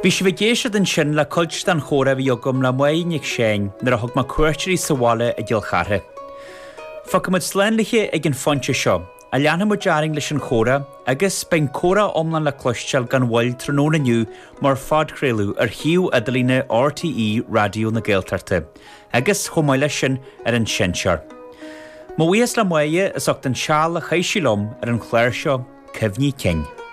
Bhí sé bhgéisiad an sin le cuilt an chóra bhí agam le muoinnig séin nar a thug má cuairtirí sa bhála a ggéal chatha. Facamid slénliche ag an fonte seo, a leanna mu dearing leis an chóra agus ben córa omlan le cloisteal gan bhil tróna nniu mar fad créalú ar hiú a dalína RTE radio na Gaeltachta, agus chomáile sin ar an sinsear. Má bhuias le muoie is ocht an seáil a chaisiúlom ar an chléir seo Cefní King.